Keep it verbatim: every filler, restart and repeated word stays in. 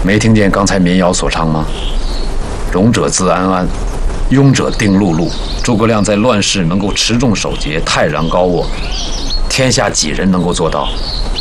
没听见刚才民谣所唱吗？勇者自安安，庸者定碌碌。诸葛亮在乱世能够持重守节，泰然高卧，天下几人能够做到？